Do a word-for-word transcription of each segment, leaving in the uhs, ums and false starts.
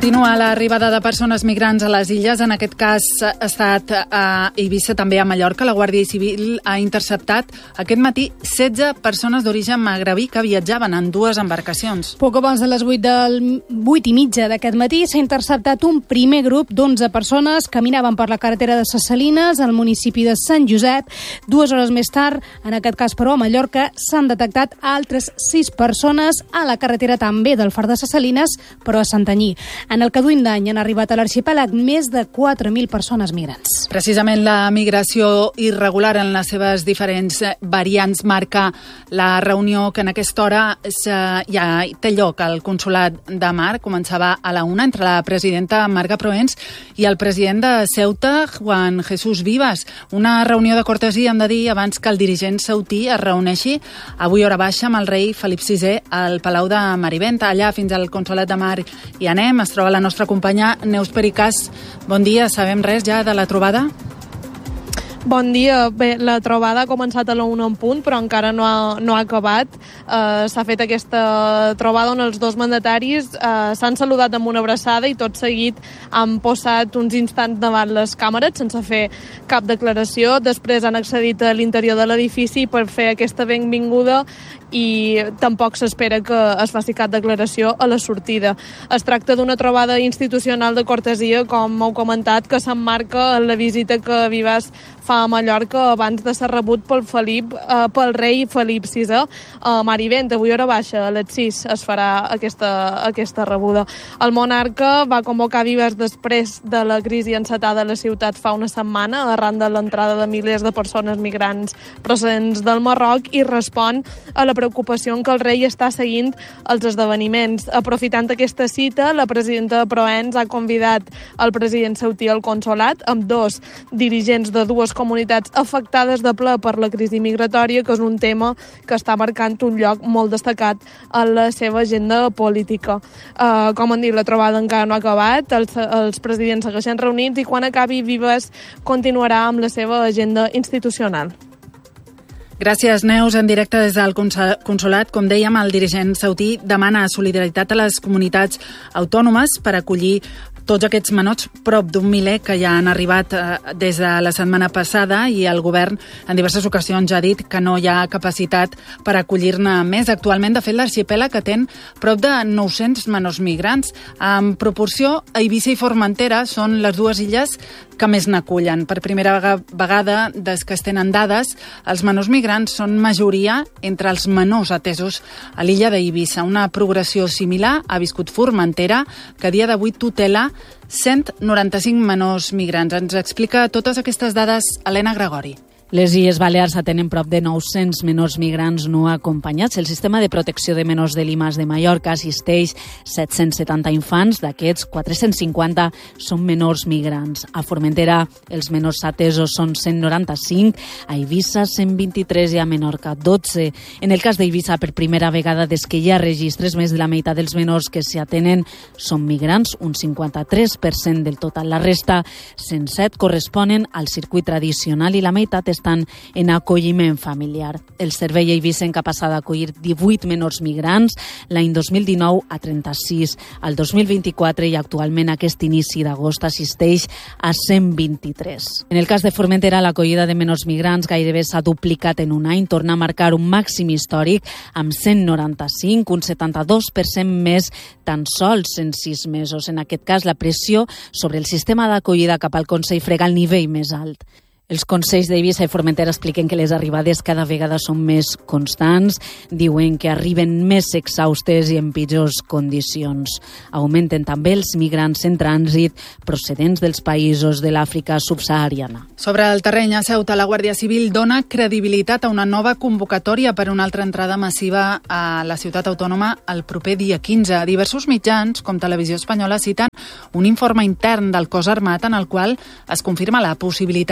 Continua l'arribada de persones migrants a les illes. En aquest cas ha estat a Eivissa, també a Mallorca. La Guàrdia Civil ha interceptat aquest matí setze persones d'origen magrebí que viatjaven en dues embarcacions. Poc abans de les vuit, del, vuit i mitja d'aquest matí s'ha interceptat un primer grup d'onze persones que caminaven per la carretera de Ses Salines, al municipi de Sant Josep. Dues hores més tard, en aquest cas però a Mallorca, s'han detectat altres sis persones a la carretera també del Far de Ses Salines, però a Santanyí. En el que duim d'any han arribat a l'arxipèlag més de quatre mil persones migrants. Precisament la migració irregular en les seves diferents variants marca la reunió que en aquesta hora ja té lloc al Consolat de Mar. Començava a la una entre la presidenta Marga Proens i el president de Ceuta, Juan Jesús Vivas. Una reunió de cortesia, hem de dir, abans que el dirigent ceutí es reuneixi avui hora baixa amb el rei Felip sisè al Palau de Mariventa. Allà fins al Consolat de Mar hi anem. Es troba la nostra companya Neus Pericàs. Bon dia, sabem res ja de la trobada? Bon dia. Bé, la trobada ha començat a la una en punt, però encara no ha, no ha acabat. Uh, S'ha fet aquesta trobada on els dos mandataris uh, s'han saludat amb una abraçada i tot seguit han posat uns instants davant les càmeres sense fer cap declaració. Després han accedit a l'interior de l'edifici per fer aquesta benvinguda i tampoc s'espera que es faci cap declaració a la sortida. Es tracta d'una trobada institucional de cortesia, com heu comentat, que s'emmarca en la visita que Vivas fa a Mallorca abans de ser rebut pel Felip, eh, pel rei Felip sisè a Marivent. Avui hora baixa, a les sis, es farà aquesta, aquesta rebuda. El monarca va convocar Vivas després de la crisi encetada a la ciutat fa una setmana, arran de l'entrada de milers de persones migrants procedents del Marroc, i respon a la preocupació en què el rei està seguint els esdeveniments. Aprofitant aquesta cita, la presidenta Proens ha convidat el president ceutí al consolat amb dos dirigents de dues comunitats afectades de ple per la crisi migratòria, que és un tema que està marcant un lloc molt destacat en la seva agenda política. Uh, com han dit, la trobada encara no ha acabat, els, els presidents segueixen reunits i quan acabi Vivas continuarà amb la seva agenda institucional. Gràcies, Neus. En directe des del Consolat, com dèiem, el dirigent ceutí demana solidaritat a les comunitats autònomes per acollir tots aquests menors, prop d'un miler que ja han arribat eh, des de la setmana passada, i el govern en diverses ocasions ja ha dit que no hi ha capacitat per acollir-ne més. Actualment, de fet, l'arxipèlag atén prop de nou-cents menors migrants. En proporció, Eivissa i Formentera són les dues illes que més n'acullen. Per primera vegada, des que es tenen dades, els menors migrants són majoria entre els menors atesos a l'illa d'Eivissa. Una progressió similar ha viscut Formentera, que a dia d'avui tutela cent noranta-cinc menors migrants. Ens explica totes aquestes dades Helena Gregori. Les Illes Balears atenen prop de nou-cents menors migrants no acompanyats. El sistema de protecció de menors de l'I M A S de Mallorca assisteix set-cents setanta infants, d'aquests quatre-cents cinquanta són menors migrants. A Formentera els menors atesos són cent noranta-cinc, a Eivissa cent vint-i-tres i a Menorca dotze. En el cas d'Eivissa, per primera vegada des que hi ha registres, més de la meitat dels menors que s'hi atenen són migrants, un cinquanta-tres per cent del total. La resta, cent set, corresponen al circuit tradicional i la meitat estan en acolliment familiar. El servei eivissenc ha passat a acollir divuit menors migrants l'any dos mil dinou a trenta-sis. Al dos mil vint-i-quatre i actualment aquest inici d'agost assisteix a cent vint-i-tres. En el cas de Formentera, l'acollida de menors migrants gairebé s'ha duplicat en un any, torna a marcar un màxim històric amb cent noranta-cinc, un setanta-dos per cent més tan sols en sis mesos. En aquest cas, la pressió sobre el sistema d'acollida cap al Consell frega el nivell més alt. Els consells d'Eivissa i Formentera expliquen que les arribades cada vegada són més constants, diuen que arriben més exhaustes i en pitjors condicions. Augmenten també els migrants en trànsit procedents dels països de l'Àfrica subsahariana. Sobre el terreny a Ceuta, la Guàrdia Civil dona credibilitat a una nova convocatòria per una altra entrada massiva a la ciutat autònoma el proper dia quinze. Diversos mitjans, com Televisió Espanyola, citen un informe intern del cos armat en el qual es confirma la possibilitat que es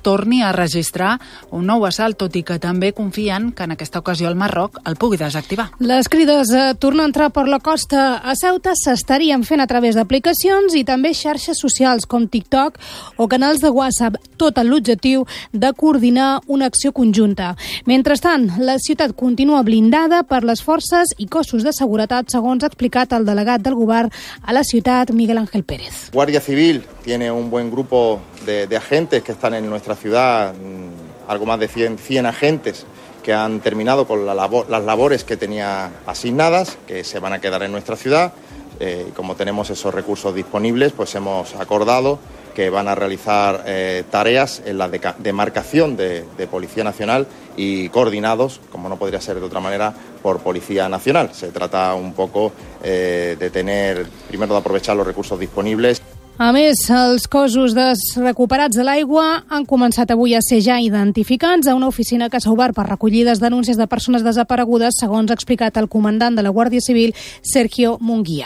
torni a registrar un nou assalt, tot i que també confien que en aquesta ocasió el Marroc el pugui desactivar. Les crides a tornar a entrar per la costa a Ceuta s'estarien fent a través d'aplicacions i també xarxes socials com TikTok o canals de WhatsApp, tot amb l'objectiu de coordinar una acció conjunta. Mentrestant, la ciutat continua blindada per les forces i cossos de seguretat, segons ha explicat el delegat del govern a la ciutat, Miguel Ángel Pérez. Guardia Civil tiene un buen grupo de, de agentes que están en nuestra ciudad, algo más de cien, cien agentes que han terminado con la labor, las labores que tenía asignadas, que se van a quedar en nuestra ciudad. Eh, y como tenemos esos recursos disponibles, pues hemos acordado que van a realizar eh, tareas en la deca- demarcación de, de Policía Nacional y coordinados, como no podría ser de otra manera, por Policía Nacional. Se trata un poco eh, de tener, primero de aprovechar los recursos disponibles. A més, els cossos recuperats de l'aigua han començat avui a ser ja identificats a una oficina que s'ha obert per recollir les denúncies de persones desaparegudes, segons ha explicat el comandant de la Guàrdia Civil, Sergio Munguía.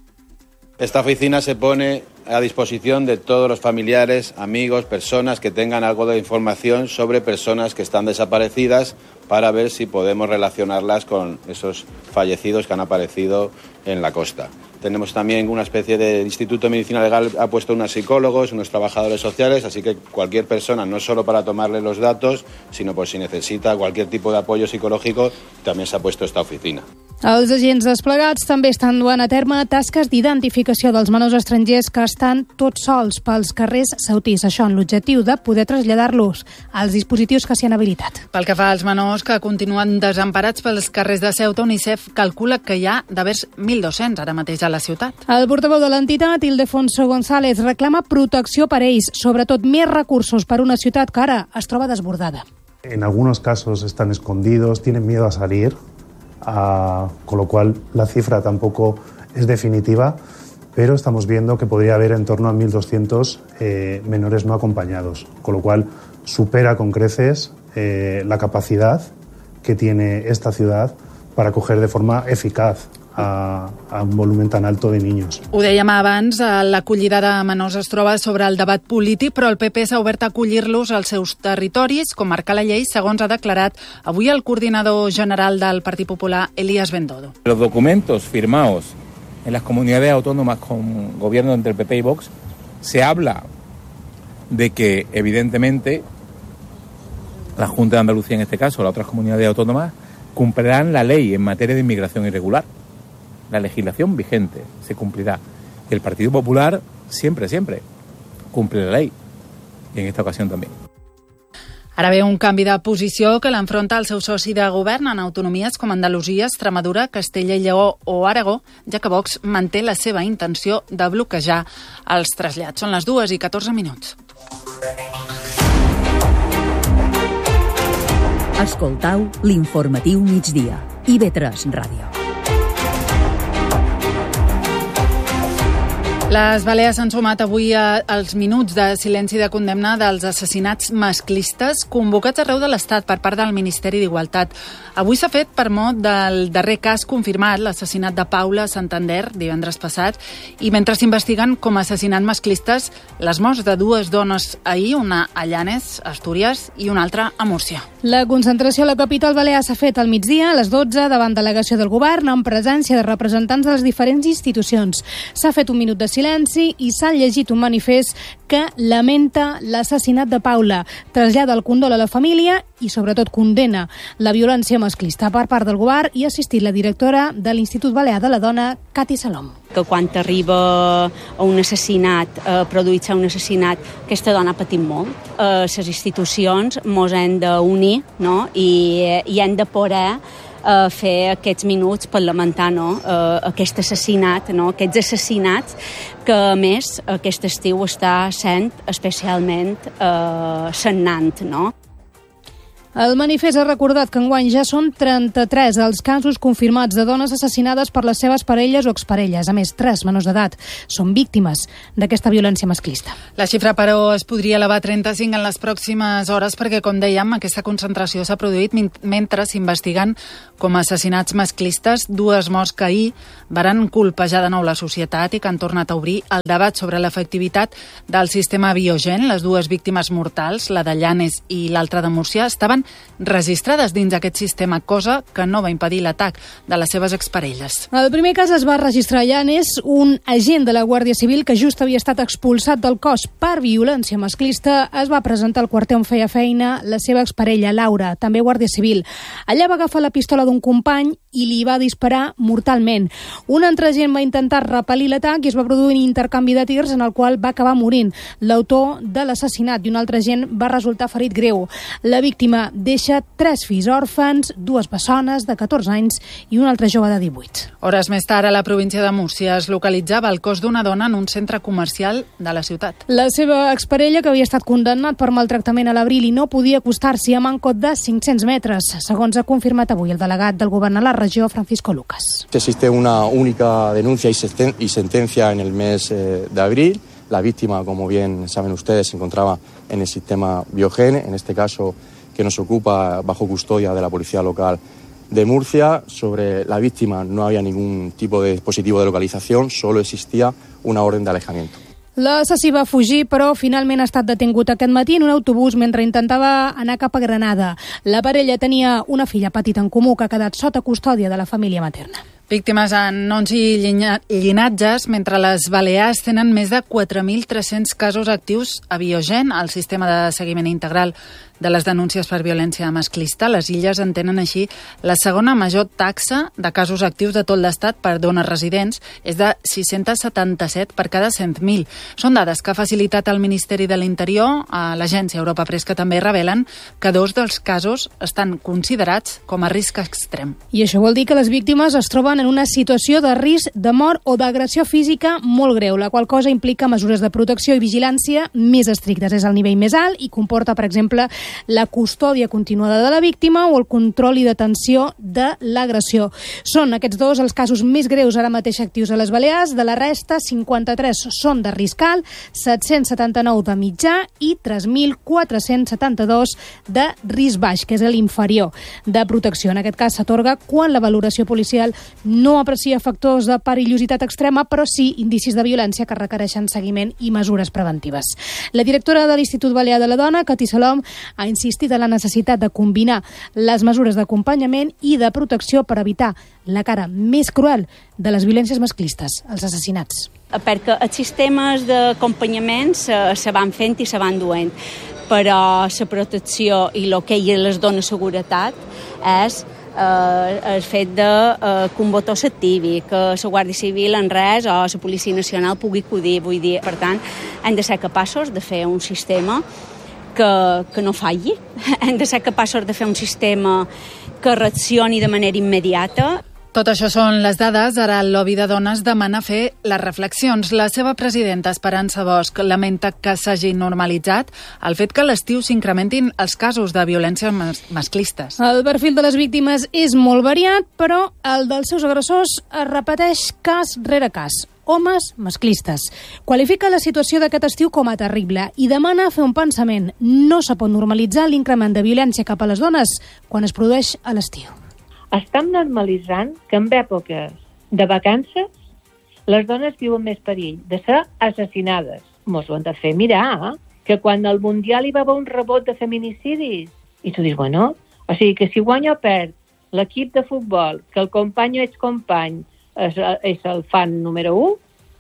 Esta oficina se pone a disposición de todos los familiares, amigos, personas que tengan algo de información sobre personas que están desaparecidas para ver si podemos relacionarlas con esos fallecidos que han aparecido en la costa. Tenemos también una especie de Instituto de Medicina Legal, ha puesto unos psicólogos, unos trabajadores sociales, así que cualquier persona, no solo para tomarle los datos, sino por si necesita cualquier tipo de apoyo psicológico, también se ha puesto esta oficina. Els agents desplegats també estan duent a terme tasques d'identificació dels menors estrangers que estan tots sols pels carrers ceutís, això amb l'objectiu de poder traslladar-los als dispositius que s'hi han habilitat. Pel que fa als menors que continuen desemparats pels carrers de Ceuta, UNICEF calcula que hi ha d'haver mil dos-cents ara mateix a la ciutat. El portaveu de l'entitat, Ildefonso González, reclama protecció per ells, sobretot més recursos per una ciutat que ara es troba desbordada. En algunos casos están escondidos, tienen miedo a salir. Uh, con lo cual la cifra tampoco es definitiva, pero estamos viendo que podría haber en torno a mil doscientos eh, menores no acompañados, con lo cual supera con creces eh, la capacidad que tiene esta ciudad para acoger de forma eficaz a, a un volumen tan alto de niños. Ho dèiem abans, l'acollida de menors es troba sobre el debat polític, però el P P s'ha obert a acollir-los als seus territoris, com marca la llei, segons ha declarat avui el coordinador general del Partit Popular, Elías Bendodo. Los documentos firmados en las comunidades autónomas con gobierno entre el P P y Vox, se habla de que, evidentemente, la Junta de Andalucía, en este caso, las otras comunidades autónomas, cumplirán la ley en materia de inmigración irregular. La legislación vigente se cumplirá. Y el Partido Popular siempre, siempre cumple la ley. Y en esta ocasión también. Ara ve un canvi de posició que l'enfronta al seu soci de govern en autonomies com Andalusia, Extremadura, Castella i Lleó o Aragó, ja que Vox manté la seva intenció de bloquejar els trasllats. Són les dues i catorze minuts. Escoltau l'informatiu migdia. I ve tres Ràdio. Les Balears s'han sumat avui als minuts de silenci de condemna dels assassinats masclistes convocats arreu de l'Estat per part del Ministeri d'Igualtat. Avui s'ha fet per mot del darrer cas confirmat, l'assassinat de Paula a Santander divendres passat, i mentre s'investiguen com a assassinats masclistes les morts de dues dones ahir, una a Llanes, Astúries, i una altra a Múrcia. La concentració a la capital balear s'ha fet al migdia a les dotze davant delegació del govern en presència de representants de les diferents institucions. S'ha fet un minut de silenci i s'ha llegit un manifest que lamenta l'assassinat de Paula, trasllada el condol a la família i sobretot condena la violència masclista per part del govern i ha assistit la directora de l'Institut Balear de la Dona, Cati Salom. Que quan arriba a un assassinat, a produir-se un assassinat, aquesta dona ha patit molt. Eh, les institucions mos hem d'unir, no? I, i hem de poder eh, fer aquests minuts per lamentar, no? eh, aquest assassinat, no? Aquests assassinats que, a més, aquest estiu està sent especialment eh, sagnant, no? El manifest ha recordat que enguany ja són trenta-tres els casos confirmats de dones assassinades per les seves parelles o exparelles. A més, tres menors d'edat són víctimes d'aquesta violència masclista. La xifra, però, es podria elevar a trenta-cinc en les pròximes hores perquè, com dèiem, aquesta concentració s'ha produït mentre s'investiguen com a assassinats masclistes dues morts que ahir varen colpejar de nou la societat i que han tornat a obrir el debat sobre l'efectivitat del sistema Biogen. Les dues víctimes mortals, la de Llanes i l'altra de Múrcia, estaven registrades dins aquest sistema, cosa que no va impedir l'atac de les seves exparelles. El primer cas es va registrar a Llanes. Un agent de la Guàrdia Civil que just havia estat expulsat del cos per violència masclista es va presentar al quarter on feia feina la seva exparella, Laura, també Guàrdia Civil. Allà va agafar la pistola d'un company i li va disparar mortalment. Un altre agent va intentar repel·lir l'atac i es va produir un intercanvi de tirs en el qual va acabar morint l'autor de l'assassinat i un altre agent va resultar ferit greu. La víctima deixa tres fills òrfans, dues bessones de catorze anys i un altre jove de divuit. Hores més tard, a la província de Múrcia es localitzava el cos d'una dona en un centre comercial de la ciutat. La seva exparella, que havia estat condemnat per maltractament a l'abril i no podia acostar-s'hi a mancot de cinc-cents metres, segons ha confirmat avui el delegat del govern a la regió, Francisco Lucas. Existe una única denuncia y sentencia en el mes eh, de abril. La víctima, como bien saben ustedes, se encontraba en el sistema Biogen, en este caso que nos ocupa bajo custodia de la Policía Local de Murcia. Sobre la víctima no había ningún tipo de dispositivo de localización, solo existía una orden de alejamiento. L'assassí va fugir, però finalment ha estat detingut aquest matí en un autobús mentre intentava anar cap a Granada. La parella tenia una filla petita en comú que ha quedat sota custòdia de la família materna. Víctimes en noms i llinatges, mentre les Balears tenen més de quatre mil tres-cents casos actius a Biogen, el sistema de seguiment integral de les denúncies per violència masclista. Les illes en tenen així la segona major taxa de casos actius de tot l'estat per dones residents, és de sis-cents setanta-set per cada cent mil. Són dades que ha facilitat el Ministeri de l'Interior a l'agència Europa Press, que també revelen que dos dels casos estan considerats com a risc extrem. I això vol dir que les víctimes es troben en una situació de risc de mort o d'agressió física molt greu, la qual cosa implica mesures de protecció i vigilància més estrictes. És el nivell més alt i comporta, per exemple, la custòdia continuada de la víctima o el control i detenció de l'agressió. Són aquests dos els casos més greus ara mateix actius a les Balears. De la resta, cinquanta-tres són de risc alt, set-cents setanta-nou de mitjà i tres mil quatre-cents setanta-dos de risc baix, que és l'inferior de protecció. En aquest cas s'atorga quan la valoració policial no aprecia factors de perillositat extrema, però sí indicis de violència que requereixen seguiment i mesures preventives. La directora de l'Institut Balear de la Dona, Cati Salom, ha insistit en la necessitat de combinar les mesures d'acompanyament i de protecció per evitar la cara més cruel de les violències masclistes, els assassinats. Perquè els sistemes d'acompanyament se, se van fent i se van duent, però la protecció i el que les dona seguretat és eh, el fet de eh, que un botó s'activi, que la Guàrdia Civil en res o la Policia Nacional pugui acudir. Vull dir, per tant, hem de ser capaços de fer un sistema que, que no falli. Hem de ser capaços de fer un sistema que reaccioni de manera immediata. Tot això són les dades. Ara el lobby de dones demana fer les reflexions. La seva presidenta, Esperança Bosch, lamenta que s'hagi normalitzat el fet que a l'estiu s'incrementin els casos de violències mas masclistes. El perfil de les víctimes és molt variat, però el dels seus agressors es repeteix cas rere cas. Homes masclistes. Qualifica la situació d'aquest estiu com a terrible i demana fer un pensament. No se pot normalitzar l'increment de violència cap a les dones quan es produeix a l'estiu. Estem normalitzant que en èpoques de vacances les dones viuen més perill de ser assassinades. Mos ho han de fer mirar, que quan al Mundial hi va haver un rebot de feminicidis, i tu dius, bueno, o sigui que si guanya o perd l'equip de futbol, que el company o excompany és, és el fan número u,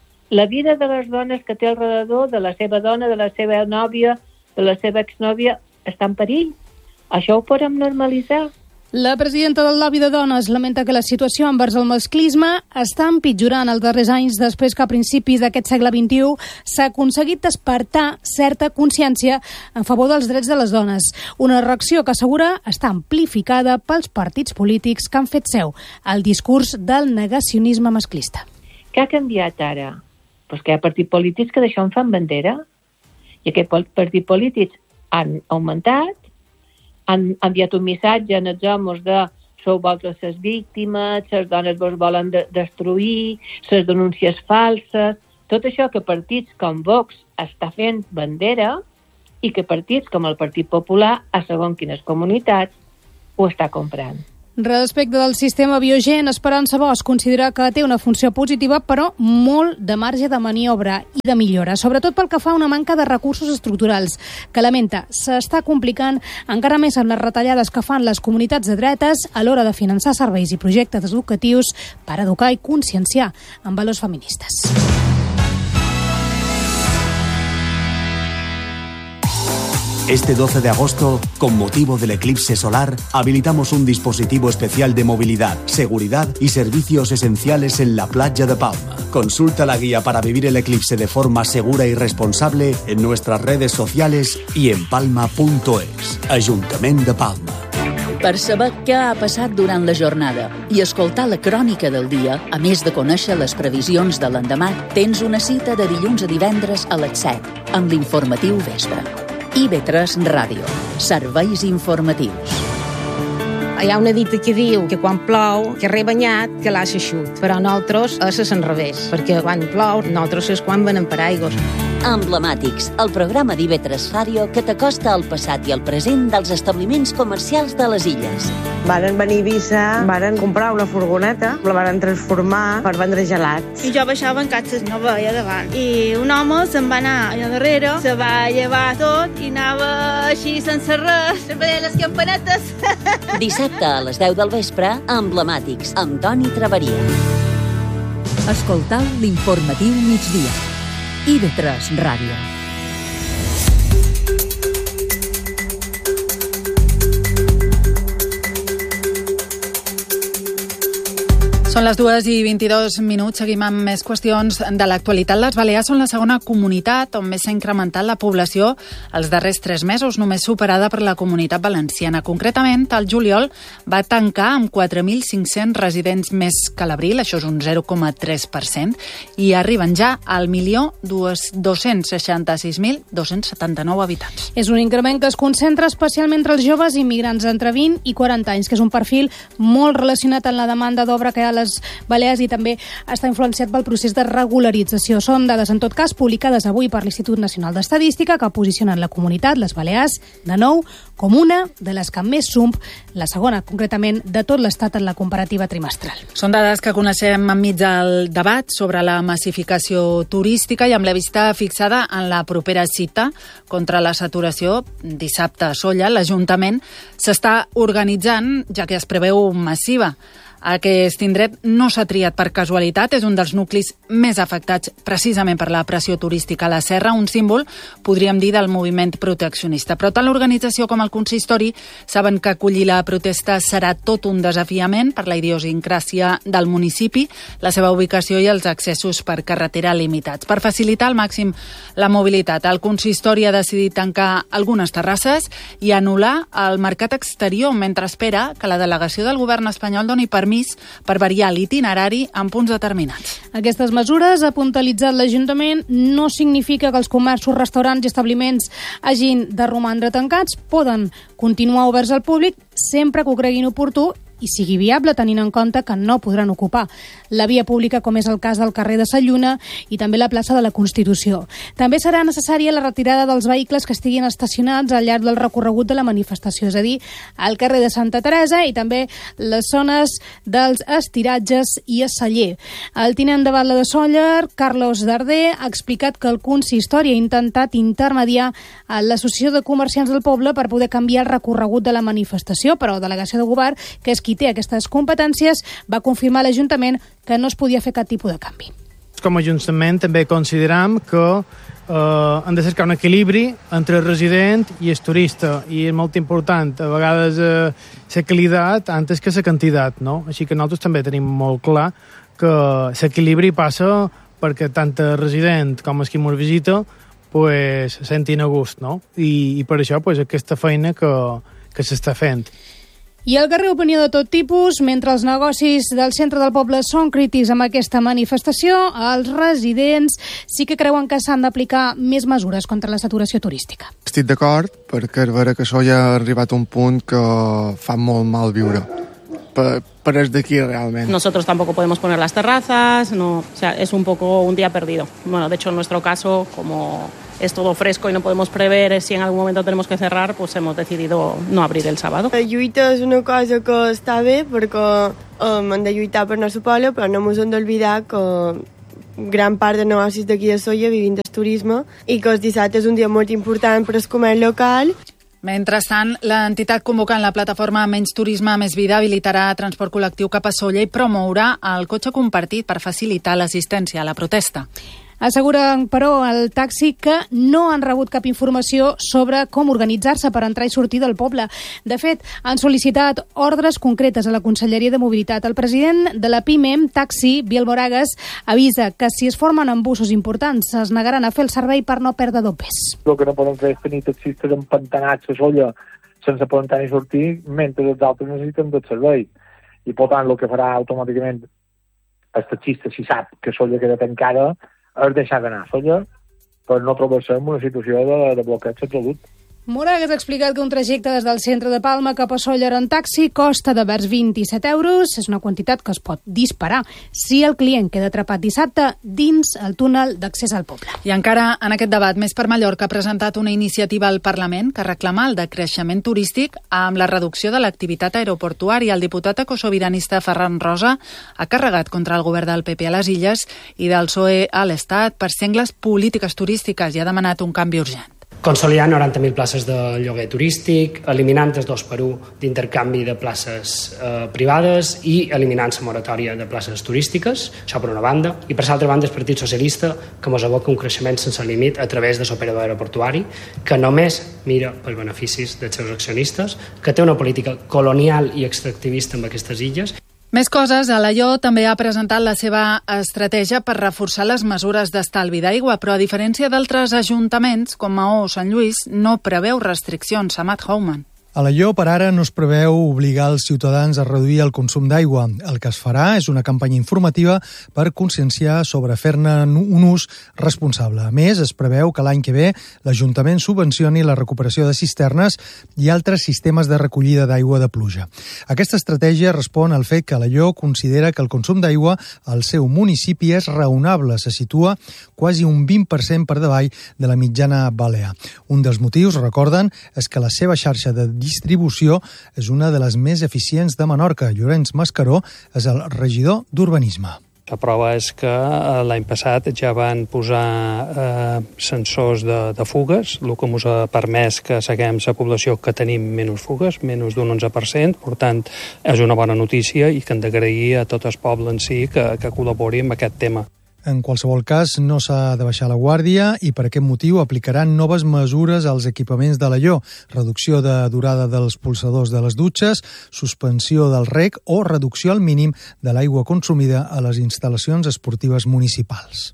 la vida de les dones que té al redador, de la seva dona, de la seva nòvia, de la seva exnòvia, està en perill. Això ho podem normalitzar. La presidenta del lobby de dones lamenta que la situació envers el masclisme està empitjorant els darrers anys després que a principis d'aquest segle vint-i-u s'ha aconseguit despertar certa consciència en favor dels drets de les dones. Una reacció que assegura està amplificada pels partits polítics que han fet seu el discurs del negacionisme masclista. Què ha canviat ara? Pues que hi ha partits polítics que d'això en fan bandera i aquests partits polítics han augmentat han enviat un missatge en els homes de sou vosaltres les víctimes, les dones vos volen de destruir, les denúncies falses, tot això que partits com Vox està fent bandera i que partits com el Partit Popular, a segons quines comunitats, ho està comprant. Respecte del sistema Biogen, Esperança Bosch considera que té una funció positiva, però molt de marge de maniobra i de millora, sobretot pel que fa a una manca de recursos estructurals, que lamenta s'està complicant encara més amb les retallades que fan les comunitats de dretes a l'hora de finançar serveis i projectes educatius per educar i conscienciar en valors feministes. Este doce de agosto, con motivo del eclipse solar, habilitamos un dispositivo especial de movilidad, seguridad y servicios esenciales en la playa de Palma. Consulta la guía para vivir el eclipse de forma segura y responsable en nuestras redes sociales y en palma punto es. Ajuntament de Palma. Per saber què ha passat durant la jornada i escoltar la crònica del dia, a més de conèixer les previsions de l'endemà, tens una cita de dilluns a divendres a les set, amb l'informatiu Vespre. I ve tres Ràdio. Serveis informatius. Hi ha una dita que diu que quan plou, que rebanyat, que l'ha eixut. Però nosaltres és al revés, perquè quan plou, nosaltres és quan venem paraigües. Emblemàtics, el programa d'I V tres Ràdio que t'acosta al passat i al present dels establiments comercials de les illes. Varen venir a Eivissa, varen comprar una furgoneta, la varen transformar per vendre gelats. I jo baixava en catxes, no veia davant. I un home se'n va anar allà darrere, se va llevar tot i anava així sense res, sempre les campanetes. Dissabte a les deu del vespre, Emblemàtics, amb Toni Traveria. Escoltau l'informatiu migdia. I V tres Ràdio. Són les dues i vint-i-dos minuts. Seguim amb més qüestions de l'actualitat. Les Balears són la segona comunitat on més s'ha incrementat la població els darrers tres mesos, només superada per la Comunitat Valenciana. Concretament, el juliol va tancar amb quatre mil cinc-cents residents més que l'abril, això és un zero coma tres per cent, i arriben ja al milió dos-cents seixanta-sis mil dos-cents setanta-nou habitants. És un increment que es concentra especialment entre els joves immigrants entre vint i quaranta anys, que és un perfil molt relacionat amb la demanda d'obra que hi ha a les Balears i també està influenciat pel procés de regularització. Són dades, en tot cas, publicades avui per l'Institut Nacional d'Estadística, que posicionen la comunitat, les Balears, de nou, com una de les que més sump, la segona, concretament, de tot l'estat en la comparativa trimestral. Són dades que coneixem enmig del debat sobre la massificació turística i amb la vista fixada en la propera cita contra la saturació. Dissabte a Sóller, l'Ajuntament s'està organitzant, ja que es preveu massiva. Aquest indret no s'ha triat per casualitat, és un dels nuclis més afectats precisament per la pressió turística a la Serra, un símbol, podríem dir, del moviment proteccionista. Però tant l'organització com el consistori saben que acollir la protesta serà tot un desafiament per la idiosincràsia del municipi, la seva ubicació i els accessos per carretera limitats. Per facilitar al màxim la mobilitat, el consistori ha decidit tancar algunes terrasses i anul·lar el mercat exterior mentre espera que la delegació del govern espanyol doni permís per variar l'itinerari en punts determinats. Aquestes mesures, ha puntualitzat l'Ajuntament, no significa que els comerços, restaurants i establiments hagin de romandre tancats, poden continuar oberts al públic sempre que ho creguin oportú i sigui viable, tenint en compte que no podran ocupar la via pública, com és el cas del carrer de Sant Lluna i també la plaça de la Constitució. També serà necessària la retirada dels vehicles que estiguin estacionats al llarg del recorregut de la manifestació, és a dir, al carrer de Santa Teresa i també les zones dels estiratges i a Celler. El tinent de batlle de Sóller, Carlos Darder, ha explicat que el consistori ha intentat intermediar a l'Associació de Comerciants del Poble per poder canviar el recorregut de la manifestació, però la delegació de govern, que és qui té aquestes competències, va confirmar a l'Ajuntament que no es podia fer cap tipus de canvi. Com a Ajuntament també consideram que eh, hem de cercar un equilibri entre el resident i el turista, i és molt important a vegades eh, la qualitat antes que la quantitat, no? Així que nosaltres també tenim molt clar que l'equilibri passa perquè tant el resident com el qui ens visita pues, sentin a gust, no? I, i per això pues, aquesta feina que, que s'està fent. I el carrer opinió de tot tipus. Mentre els negocis del centre del poble són crítics amb aquesta manifestació, els residents sí que creuen que s'han d'aplicar més mesures contra la saturació turística. Estic d'acord, perquè és vera que això ja ha arribat a un punt que fa molt mal viure. Per, per els d'aquí, realment. Nosotros tampoco podemos poner las terrazas, no, o sea, es un poco un día perdido. Bueno, de hecho, en nuestro caso, como es todo fresco y no podemos prever si en algún momento tenemos que cerrar, pues hemos decidido no abrir el sábado. La lluita és una cosa que està bé perquè um, hem de lluitar per el nostre poble, però no ens hem d'oblidar que gran part de negocis d'aquí de Sóller vivint del turisme i que el dissabte és un dia molt important per al comerç local. Mentrestant, l'entitat convocant la plataforma Menys Turisme, Més Vida habilitarà transport col·lectiu cap a Sóller i promourà el cotxe compartit per facilitar l'assistència a la protesta. Asseguren, però, al taxi que no han rebut cap informació sobre com organitzar-se per entrar i sortir del poble. De fet, han sol·licitat ordres concretes a la Conselleria de Mobilitat. El president de la PIMEM Taxi, Biel Moragas, avisa que si es formen embussos importants es negaran a fer el servei per no perdre dopes. El que no podem fer és tenir taxistes empantanats a Sóller sense poder entrar i sortir mentre els altres necessiten del servei. I, per tant, el que farà automàticament el taxista, si sap que Sóller queda tancada, és deixar d'anar a Sóller per no trobar-se en una situació de, de bloqueig absolut. Moragas ha explicat que un trajecte des del centre de Palma cap a Sóller en taxi costa de vers vint-i-set euros. És una quantitat que es pot disparar si el client queda atrapat dissabte dins el túnel d'accés al poble. I encara en aquest debat, Més per Mallorca ha presentat una iniciativa al Parlament que reclama el decreixement turístic amb la reducció de l'activitat aeroportuària. El diputat ecosobiranista Ferran Rosa ha carregat contra el govern del P P a les Illes i del P S O E a l'Estat per sengles polítiques turístiques i ha demanat un canvi urgent. Consolidant noranta mil places de lloguer turístic, eliminant el dos per u d'intercanvi de places eh, privades i eliminant la moratòria de places turístiques, això per una banda, i per l'altra banda el Partit Socialista, que ens aboca un creixement sense límit a través de l'operador aeroportuari, que només mira pels beneficis dels seus accionistes, que té una política colonial i extractivista amb aquestes illes. Més coses, Alaior també ha presentat la seva estratègia per reforçar les mesures d'estalvi d'aigua, però a diferència d'altres ajuntaments, com Maó o Sant Lluís, no preveu restriccions. Amat Houman. Alaior, per ara, no es preveu obligar els ciutadans a reduir el consum d'aigua. El que es farà és una campanya informativa per conscienciar sobre fer-ne un ús responsable. A més, es preveu que l'any que ve l'Ajuntament subvencioni la recuperació de cisternes i altres sistemes de recollida d'aigua de pluja. Aquesta estratègia respon al fet que Alaior considera que el consum d'aigua al seu municipi és raonable, se situa quasi un vint per cent per davall de la mitjana balear. Un dels motius, recorden, és que la seva xarxa de distribució és una de les més eficients de Menorca. Llorenç Mascaró és el regidor d'Urbanisme. La prova és que l'any passat ja van posar eh, sensors de, de fugues, el que ens ha permès que seguem la població que tenim menys fugues, menys d'un onze per cent. Per tant, és una bona notícia i que hem d'agrair a tot el poble en si que, que col·labori amb aquest tema. En qualsevol cas, no s'ha de baixar la guàrdia i per aquest motiu aplicaran noves mesures als equipaments d'Alaior, reducció de durada dels polsadors de les dutxes, suspensió del reg o reducció al mínim de l'aigua consumida a les instal·lacions esportives municipals.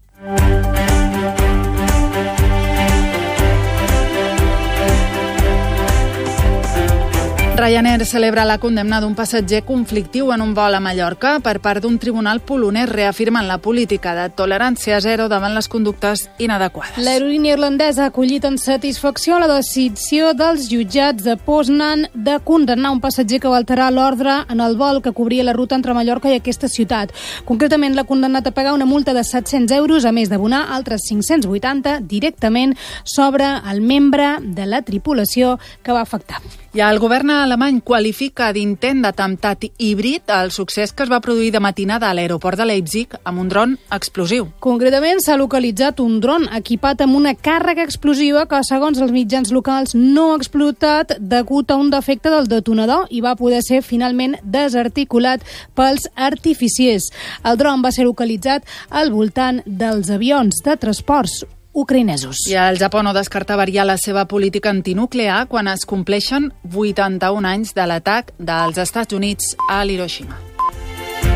Ryanair celebra la condemna d'un passatger conflictiu en un vol a Mallorca per part d'un tribunal polonès reafirmant la política de tolerància zero davant les conductes inadequades. L'aerolínia irlandesa ha acollit en satisfacció la decisió dels jutjats de Poznan de condemnar un passatger que va alterar l'ordre en el vol que cobria la ruta entre Mallorca i aquesta ciutat. Concretament, l'ha condemnat a pagar una multa de set-cents euros, a més d'abonar altres cinc-cents vuitanta directament sobre el membre de la tripulació que va afectar. I el govern alemany qualifica d'intent d'atemptat híbrid el succés que es va produir de matinada a l'aeroport de Leipzig amb un dron explosiu. Concretament, s'ha localitzat un dron equipat amb una càrrega explosiva que, segons els mitjans locals, no ha explotat degut a un defecte del detonador i va poder ser finalment desarticulat pels artificiers. El dron va ser localitzat al voltant dels avions de transports ucraïnesos. I el Japó no descarta variar la seva política antinuclear quan es compleixen vuitanta-un anys de l'atac dels Estats Units a l'Hiroshima.